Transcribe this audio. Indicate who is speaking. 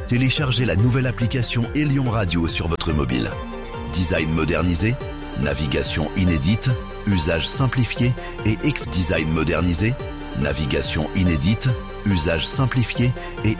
Speaker 1: Téléchargez la nouvelle application Elion Radio sur votre mobile. Design modernisé, navigation inédite, usage simplifié et design modernisé, navigation inédite, usage simplifié et